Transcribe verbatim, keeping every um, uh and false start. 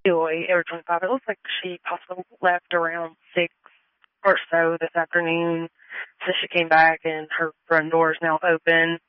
Joy, Air twenty-five. It looks like she possibly left around six or so this afternoon. So she came back and her front door is now open.